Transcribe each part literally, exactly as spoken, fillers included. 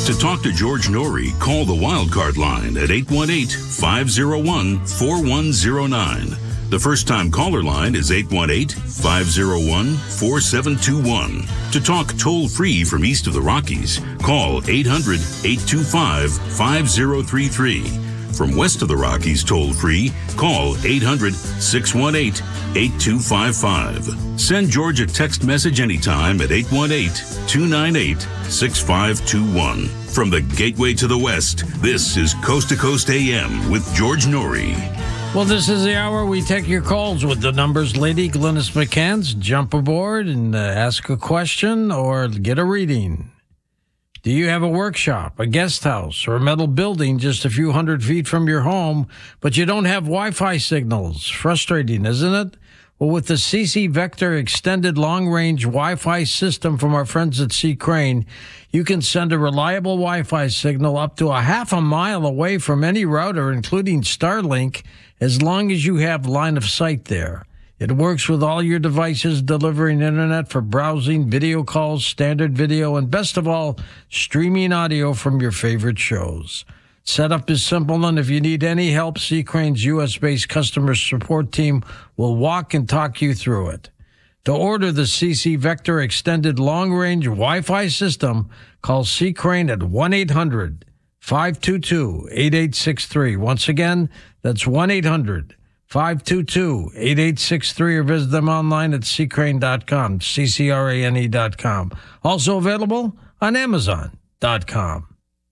To talk to George Norrie, call the Wildcard line at eight one eight, five oh one, four one oh nine. The first-time caller line is eight one eight, five oh one, four seven two one. To talk toll-free from east of the Rockies, call eight hundred, eight two five, five oh three three. From west of the Rockies toll-free, call eight hundred, six one eight, eight two five five. Send George a text message anytime at eight one eight, two nine eight, six five two one. From the Gateway to the West, this is Coast to Coast A M with George Norrie. Well, this is the hour we take your calls with the numbers. Lady Glynis McCann's jump aboard and uh, ask a question or get a reading. Do you have a workshop, a guest house, or a metal building just a few hundred feet from your home, but you don't have Wi-Fi signals? Frustrating, isn't it? Well, with the C C Vector Extended Long-Range Wi-Fi system from our friends at C. Crane, you can send a reliable Wi-Fi signal up to a half a mile away from any router, including Starlink, as long as you have line of sight there. It works with all your devices, delivering internet for browsing, video calls, standard video, and best of all, streaming audio from your favorite shows. Setup is simple, and if you need any help, C. Crane's U S-based customer support team will walk and talk you through it. To order the C C Vector Extended Long-Range Wi-Fi system, call C. Crane at one eight hundred, five two two, eight eight six three. Once again, that's one eight hundred, five two two, eight eight six three, or visit them online at c crane dot com, C C R A N E dot com. Also available on amazon dot com.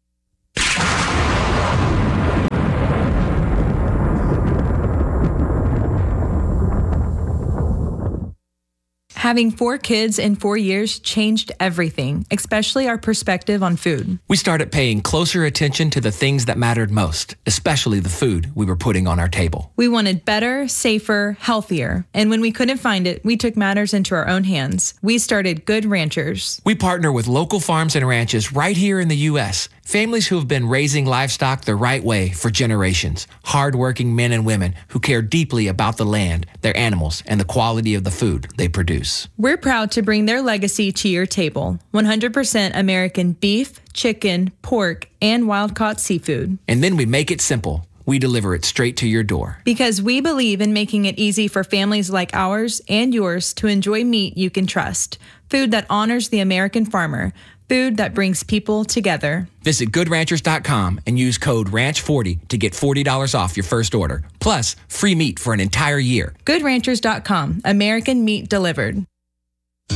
Having four kids in four years changed everything, especially our perspective on food. We started paying closer attention to the things that mattered most, especially the food we were putting on our table. We wanted better, safer, healthier. And when we couldn't find it, we took matters into our own hands. We started Good Ranchers. We partner with local farms and ranches right here in the U S, families who have been raising livestock the right way for generations. Hardworking men and women who care deeply about the land, their animals, and the quality of the food they produce. We're proud to bring their legacy to your table. one hundred percent American beef, chicken, pork, and wild-caught seafood. And then we make it simple. We deliver it straight to your door. Because we believe in making it easy for families like ours and yours to enjoy meat you can trust. Food that honors the American farmer. Food that brings people together. Visit good ranchers dot com and use code ranch forty to get forty dollars off your first order. Plus, free meat for an entire year. good ranchers dot com. American meat delivered.